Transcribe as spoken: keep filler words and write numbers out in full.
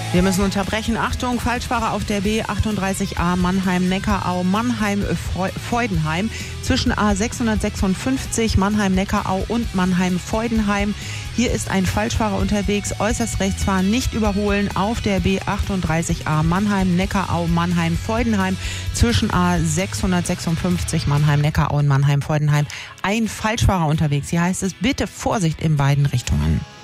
Wir müssen unterbrechen. Achtung, Falschfahrer auf der B achtunddreißig A Mannheim-Neckarau, Mannheim-Feudenheim. Zwischen A sechshundertsechsundfünfzig Mannheim-Neckarau und Mannheim-Feudenheim. Hier ist ein Falschfahrer unterwegs. Äußerst rechts fahren, nicht überholen auf der B achtunddreißig A Mannheim-Neckarau, Mannheim-Feudenheim. Zwischen A sechshundertsechsundfünfzig Mannheim-Neckarau und Mannheim-Feudenheim. Ein Falschfahrer unterwegs. Hier heißt es bitte Vorsicht in beiden Richtungen.